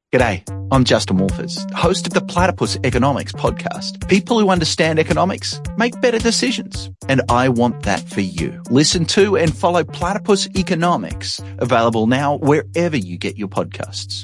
G'day, I'm Justin Wolfers, host of the Platypus Economics podcast. People who understand economics make better decisions, and I want that for you. Listen to and follow Platypus Economics, available now wherever you get your podcasts.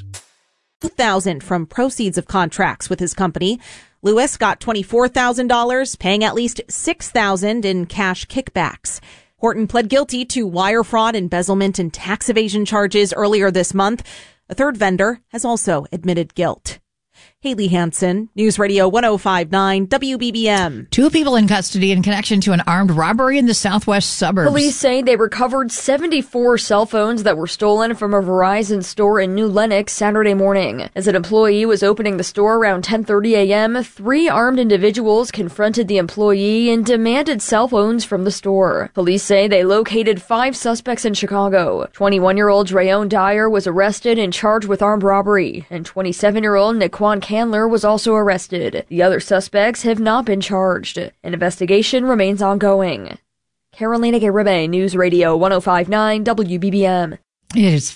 $2,000 from proceeds of contracts with his company. Lewis got $24,000, paying at least $6,000 in cash kickbacks. Horton pled guilty to wire fraud, embezzlement, and tax evasion charges earlier this month. A third vendor has also admitted guilt. Haley Hansen, News Radio 105.9 WBBM. 2 people in custody in connection to an armed robbery in the southwest suburbs. Police say they recovered 74 cell phones that were stolen from a Verizon store in New Lenox Saturday morning. As an employee was opening the store around 10:30 a.m., 3 armed individuals confronted the employee and demanded cell phones from the store. Police say they located 5 suspects in Chicago. 21-year-old Drayon Dyer was arrested and charged with armed robbery, and 27-year-old Naquan Candler was also arrested. The other suspects have not been charged. An investigation remains ongoing. Carolina Garibay, News Radio 105.9 WBBM. It is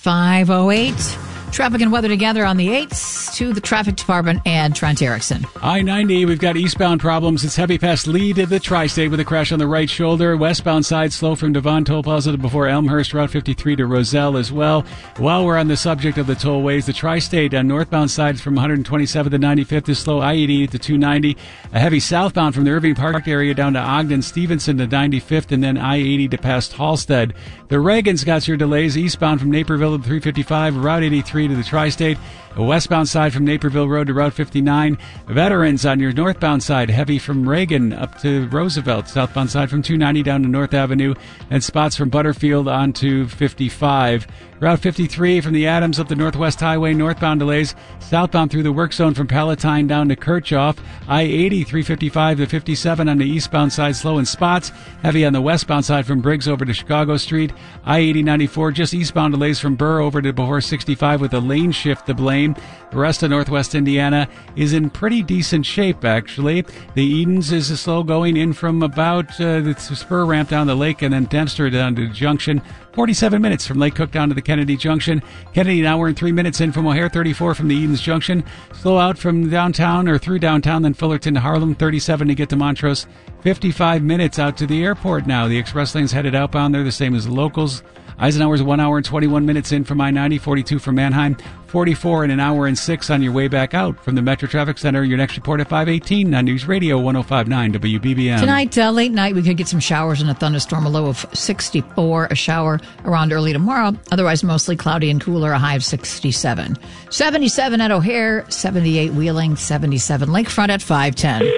5:08. Traffic and weather together on the 8s to the traffic department and Trent Erickson. I-90, we've got eastbound problems. It's heavy past Lee to the Tri-State with a crash on the right shoulder. Westbound side slow from Devon Toll Plaza before Elmhurst, Route 53 to Roselle as well. While we're on the subject of the tollways, the Tri-State on northbound side from 127th to 95th is slow. I-80 to 290. A heavy southbound from the Irving Park area down to Ogden, Stevenson to 95th, and then I-80 to past Halstead. The Reagan's got your delays eastbound from Naperville to 355, Route 83 to the Tri-State. A westbound side from Naperville Road to Route 59. Veterans on your northbound side, heavy from Reagan up to Roosevelt. Southbound side from 290 down to North Avenue. And spots from Butterfield on to 55. Route 53 from the Adams up the Northwest Highway, northbound delays. Southbound through the work zone from Palatine down to Kirchhoff. I-80, 355 to 57 on the eastbound side, slow in spots. Heavy on the westbound side from Briggs over to Chicago Street. I-80, 94, just eastbound delays from Burr over to before 65 with a lane shift to blame. The rest of Northwest Indiana is in pretty decent shape, actually. The Edens is slow going in from about the spur ramp down the lake and then Dempster down to the junction. 47 minutes from Lake Cook down to the Kennedy Junction. Kennedy, now we're in 3 minutes in from O'Hare, 34 from the Edens Junction. Slow out from downtown or through downtown, then Fullerton to Harlem, 37 to get to Montrose. 55 minutes out to the airport now. The express lane's headed outbound. They're the same as the locals. Eisenhower's 1 hour and 21 minutes in from I-90, 42 from Manheim, 44 in an hour and 6 on your way back out from the Metro Traffic Center. Your next report at 5:18 on News Radio 105.9 WBBM. Tonight, late night, we could get some showers and a thunderstorm, a low of 64, a shower around early tomorrow. Otherwise, mostly cloudy and cooler, a high of 67. 77 at O'Hare, 78 Wheeling, 77 Lakefront at 5:10.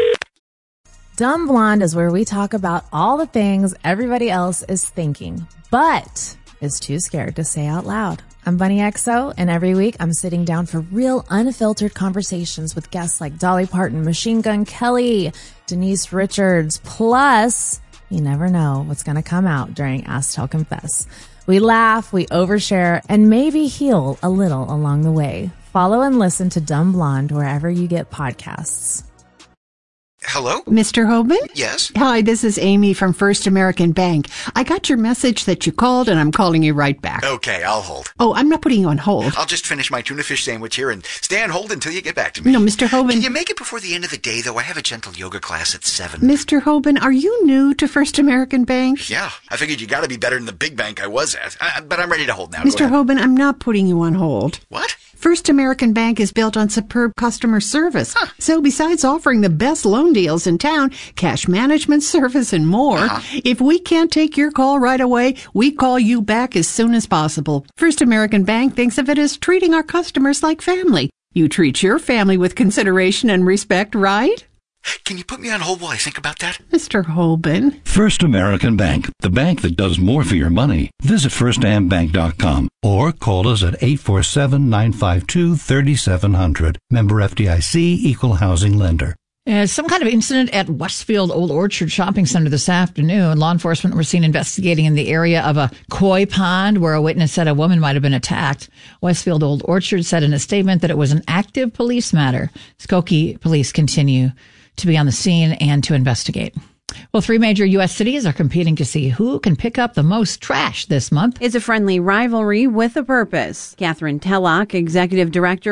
Dumb Blonde is where we talk about all the things everybody else is thinking, but is too scared to say out loud. I'm Bunny XO, and every week I'm sitting down for real unfiltered conversations with guests like Dolly Parton, Machine Gun Kelly, Denise Richards, plus you never know what's going to come out during Ask Tell Confess. We laugh, we overshare, and maybe heal a little along the way. Follow and listen to Dumb Blonde wherever you get podcasts. Hello? Mr. Hoban? Yes? Hi, this is Amy from First American Bank. I got your message that you called, and I'm calling you right back. Okay, I'll hold. Oh, I'm not putting you on hold. I'll just finish my tuna fish sandwich here and stay on hold until you get back to me. No, Mr. Hoban. Can you make it before the end of the day, though? I have a gentle yoga class at 7. Mr. Hoban, are you new to First American Bank? Yeah, I figured you gotta be better than the big bank I was at. But I'm ready to hold now. Mr. Hoban, I'm not putting you on hold. What? First American Bank is built on superb customer service. Huh. So besides offering the best loan deals in town, cash management service, and more, if we can't take your call right away, we call you back as soon as possible. First American Bank thinks of it as treating our customers like family. You treat your family with consideration and respect, right? Can you put me on hold while I think about that? Mr. Hoban. First American Bank, the bank that does more for your money. Visit firstambank.com or call us at 847-952-3700. Member FDIC, Equal Housing Lender. Some kind of incident at Westfield Old Orchard Shopping Center this afternoon. Law enforcement were seen investigating in the area of a koi pond where a witness said a woman might have been attacked. Westfield Old Orchard said in a statement that it was an active police matter. Skokie police continue to be on the scene and to investigate. Well, 3 major U.S. cities are competing to see who can pick up the most trash this month. It's a friendly rivalry with a purpose. Catherine Tellock, executive director